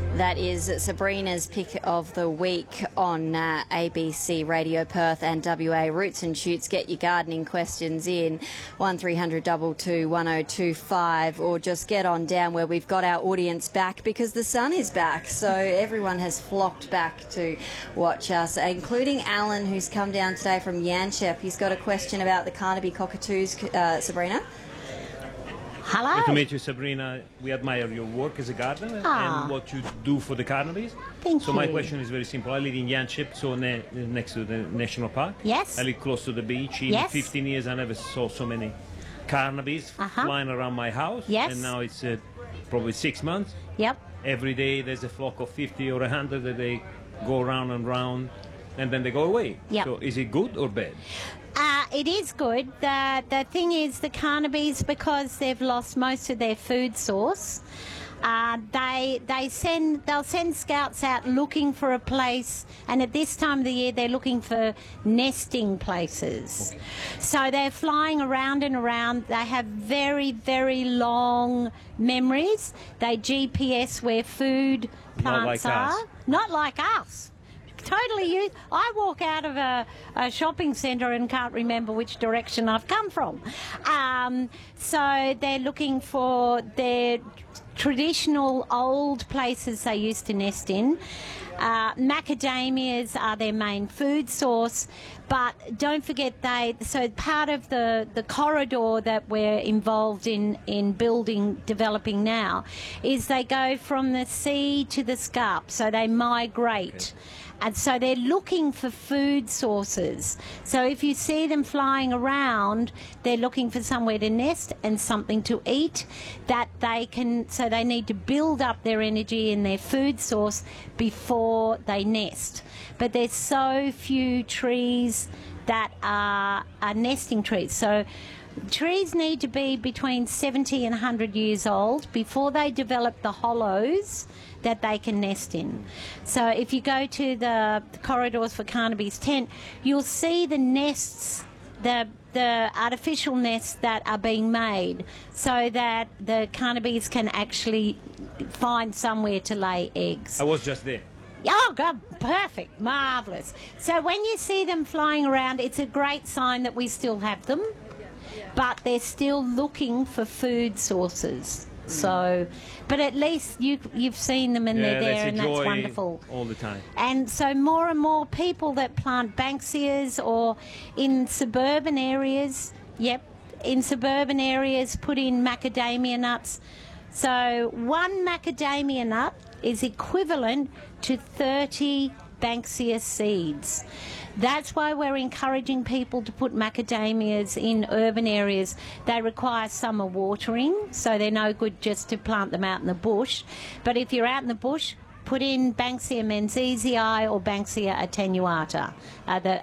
That is Sabrina's pick of the week on ABC Radio Perth and WA. Roots and Shoots. Get your gardening questions in 1300 22 1025, or just get on down where we've got our audience back because the sun is back. So everyone has flocked back to watch us, including Alan, who's come down today from Yanchep. He's got a question about the Carnaby cockatoos, Sabrina. Hello. Good to meet you, Sabrina. We admire your work as a gardener and what you do for the Carnabys. Thank you. So my question is very simple. I live in Yanchep, so next to the National Park. Yes. I live close to the beach. In 15 years, I never saw so many Carnabys flying around my house. Yes. And now it's probably 6 months. Yep. Every day there's a flock of 50 or 100 that they go round and round, and then they go away. Yep. So is it good or bad? It is good. The thing is, the Carnabys, because they've lost most of their food source, they'll send scouts out looking for a place, and at this time of the year they're looking for nesting places. Okay. So they're flying around and around. They have very, very long memories. They GPS where food plants are. Not like us. Totally used. I walk out of a shopping centre and can't remember which direction I've come from. So they're looking for their traditional old places they used to nest in. Macadamias are their main food source, but don't forget so part of the corridor that we're involved in developing now is they go from the sea to the scarp, so they migrate. Okay. And so they're looking for food sources. So if you see them flying around, they're looking for somewhere to nest and something to eat that they can, so they need to build up their energy and their food source before they nest. But there's so few trees that are nesting trees. So trees need to be between 70 and 100 years old before they develop the hollows that they can nest in. So if you go to the corridors for Carnaby's tent, you'll see the nests, the artificial nests that are being made so that the Carnabys can actually find somewhere to lay eggs. I was just there. Oh, God, perfect, marvellous. So when you see them flying around, it's a great sign that we still have them, but they're still looking for food sources. So, but at least you've seen them and they're there, and that's wonderful. All the time. And so more and more people that plant Banksias, or in suburban areas, put in macadamia nuts. So one macadamia nut is equivalent to 30 Banksia seeds. That's why we're encouraging people to put macadamias in urban areas. They require summer watering, so they're no good just to plant them out in the bush. But if you're out in the bush, put in Banksia menziesii or Banksia attenuata, the